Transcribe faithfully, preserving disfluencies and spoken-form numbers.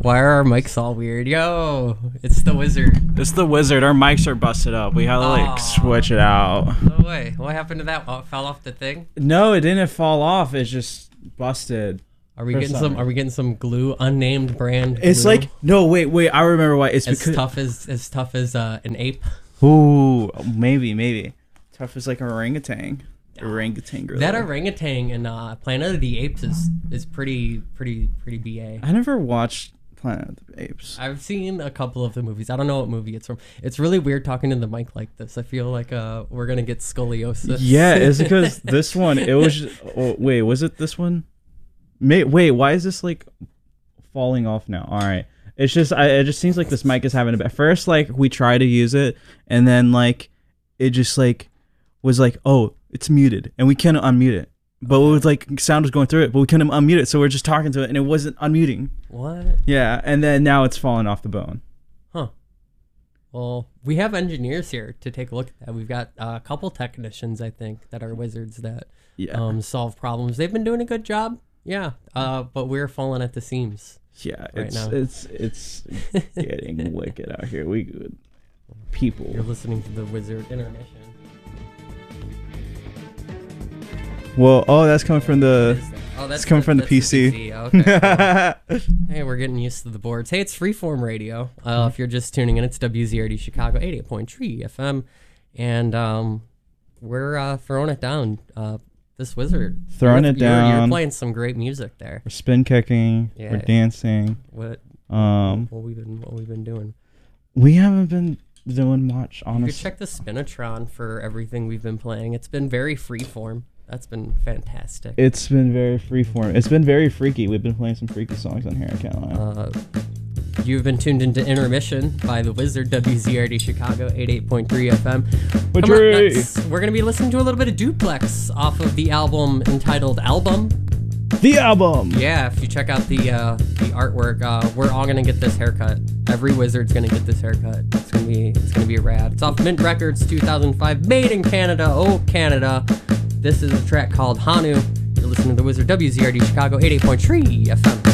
Why are our mics all weird? Yo, it's the wizard. It's the wizard. Our mics are busted up. We had to like Aw. switch it out. No way. What happened to that? Oh, it fell off the thing? No, it didn't fall off. It's just busted. Are we For getting some some? Are we getting some glue? Unnamed brand. It's glue? like no, wait, wait. I remember why. It's as because tough as as tough as uh, an ape. ooh, maybe, maybe tough as like an orangutan. Orangutan. Gorilla. That orangutan in uh, Planet of the Apes is is pretty pretty pretty ba. I never watched Planet of the Apes. I've seen a couple of the movies. I don't know what movie it's from. It's really weird talking to the mic like this. I feel like uh we're gonna get scoliosis. Yeah, it's because this one. It was. Just, oh, wait, was it this one? May, wait, why is this like falling off now? All right, it's just. I, it just seems like this mic is having a bit. First, like we try to use it, and then like it just like was like, oh, it's muted, and we can't unmute it. But it was like sound was going through it, but we couldn't unmute it, so we're just talking to it, and it wasn't unmuting. What? Yeah, and then now it's falling off the bone. Huh. Well, we have engineers here to take a look at that. We've got uh, a couple technicians, I think, that are wizards that Yeah, um, solve problems. They've been doing a good job. Yeah. Uh, but we're falling at the seams. yeah, right it's now. it's it's getting wicked out here. We good people. You're listening to the Wizard Intermission. Well, oh, that's coming from the. Oh, that's It's coming from the that's P C. Okay. Cool. Hey, we're getting used to the boards. Hey, it's Freeform Radio. Uh, if you're just tuning in, it's W Z R D Chicago eighty-eight point three F M, and um, we're uh, throwing it down. Uh, this wizard Throwing you're, it you're- You're down. playing some great music there. We're spin kicking. Yeah. We're dancing. What Um, what we've been what we've been doing. we haven't been doing much, You could honestly. check the Spinatron for everything we've been playing. It's been very freeform. That's been fantastic. It's been very freeform. It's been very freaky. We've been playing some freaky songs on here. I can't lie. Uh, you've been tuned into Intermission by the Wizard, W Z R D Chicago eighty-eight point three F M. Come up Wizard. next, we're going to be listening to a little bit of Duplex off of the album entitled Album. The album. Yeah, if you check out the uh, the artwork, uh, we're all going to get this haircut. Every wizard's going to get this haircut. It's going to be it's going to be rad. It's off Mint Records two thousand five, made in Canada. Oh, Canada. This is a track called Hanu. You're listening to the Wizard, W Z R D Chicago eighty-eight point three F M.